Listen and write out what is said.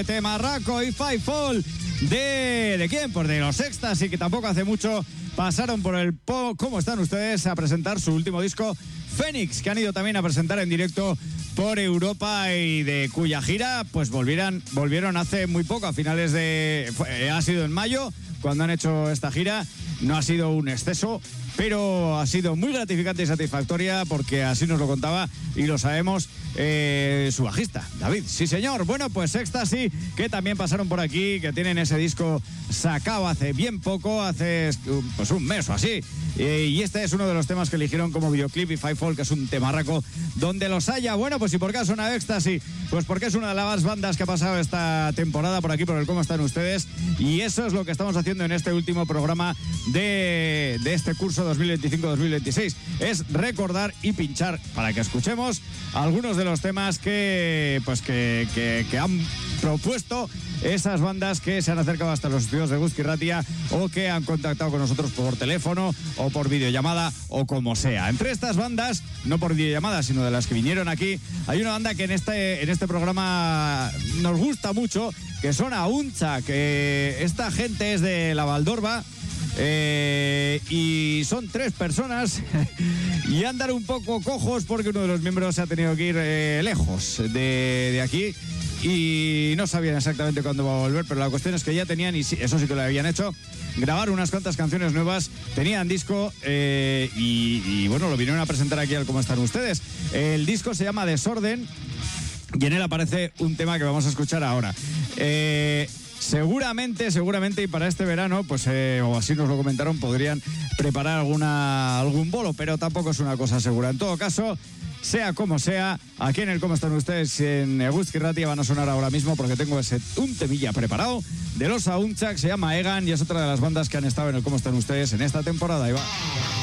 temarraco y Fightful ¿de quién? Pues de los Ecstasy, que tampoco hace mucho pasaron por el ¿Cómo están ustedes? A presentar su último disco, Phoenix, que han ido también a presentar en directo por Europa y de cuya gira pues volvieron hace muy poco, a finales de... ha sido en mayo cuando han hecho esta gira. No ha sido un exceso, pero ha sido muy gratificante y satisfactoria, porque así nos lo contaba y lo sabemos su bajista, David. Sí, señor. Bueno, pues Ecstasy, que también pasaron por aquí, que tienen ese disco sacado hace bien poco, hace pues un mes o así. Y este es uno de los temas que eligieron como videoclip, y Fightful, que es un temarraco donde los haya. Bueno, pues ¿y por qué suena Ecstasy? Pues porque es una de las bandas que ha pasado esta temporada por aquí, por el Cómo están ustedes. Y eso es lo que estamos haciendo en este último programa de este curso 2025-2026. Es recordar y pinchar para que escuchemos algunos de los temas que han propuesto esas bandas que se han acercado hasta los estudios de Eguzki Ratia, o que han contactado con nosotros por teléfono o por videollamada o como sea. Entre estas bandas, no por videollamada, sino de las que vinieron aquí, hay una banda que en este programa nos gusta mucho, que son Ahuntza, que esta gente es de la Valdorba. Y son 3 personas y andan un poco cojos porque uno de los miembros se ha tenido que ir lejos de aquí y no sabían exactamente cuándo va a volver, pero la cuestión es que ya tenían, y eso sí que lo habían hecho, grabar unas cuantas canciones nuevas, tenían disco y bueno, lo vinieron a presentar aquí al Cómo están ustedes. El disco se llama Desorden y en él aparece un tema que vamos a escuchar ahora. Seguramente, y para este verano, pues o así nos lo comentaron, podrían preparar algún bolo, pero tampoco es una cosa segura. En todo caso, sea como sea, aquí en el Cómo están ustedes en Eguzki Ratia van a sonar ahora mismo, porque tengo un temilla preparado de los Ahuntza, que se llama Egan, y es otra de las bandas que han estado en el Cómo están ustedes en esta temporada. Ahí va.